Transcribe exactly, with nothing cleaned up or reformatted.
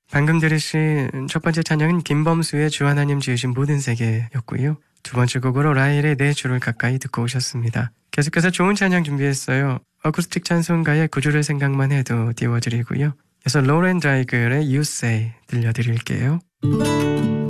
방금 들으신 첫 번째 찬양은 김범수의 주 하나님 지으신 모든 세계였고요. 두 번째 곡으로 라헬의 내 주를 가까이 듣고 오셨습니다. 계속해서 좋은 찬양 준비했어요. 어쿠스틱 찬송가의 구주를 생각만 해도 띄워드리고요. 그래서 로렌 드라이글의 You Say 들려드릴게요.